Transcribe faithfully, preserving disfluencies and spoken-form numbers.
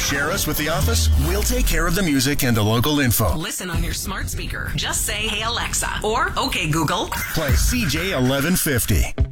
Share us with the office. We'll take care of the music and the local info. Listen on your smart speaker. Just say, "Hey Alexa," or "Okay Google." Play C J eleven fifty.